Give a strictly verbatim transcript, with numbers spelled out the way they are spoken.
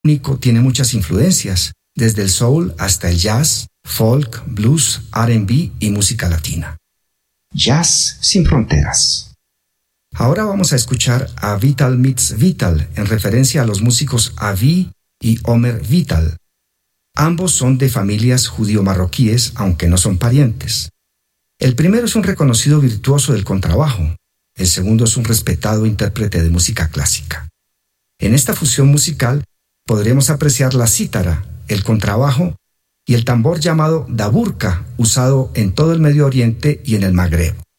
único tiene muchas influencias, desde el soul hasta el jazz, folk, blues, R and B y música latina. Jazz sin fronteras. Ahora vamos a escuchar a Vital Meets Vital, en referencia a los músicos Avi y Omer Vital. Ambos son de familias judío-marroquíes, aunque no son parientes. El primero es un reconocido virtuoso del contrabajo. El segundo es un respetado intérprete de música clásica. En esta fusión musical podremos apreciar la cítara, el contrabajo y el tambor llamado daburka, usado en todo el Medio Oriente y en el Magreb.